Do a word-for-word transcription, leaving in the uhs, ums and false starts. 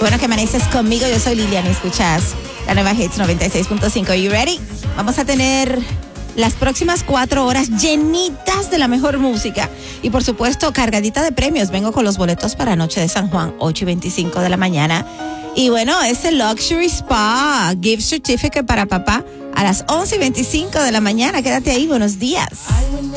Bueno que amaneces conmigo, yo soy Liliana y escuchas la nueva Hits noventa y seis punto cinco. You ready? Vamos a tener las próximas cuatro horas llenitas de la mejor música y por supuesto cargadita de premios. Vengo con los boletos para Noche de San Juan, ocho y veinticinco de la mañana. Y bueno, es el Luxury Spa Gift Certificate para papá a las once y veinticinco de la mañana. Quédate ahí, buenos días.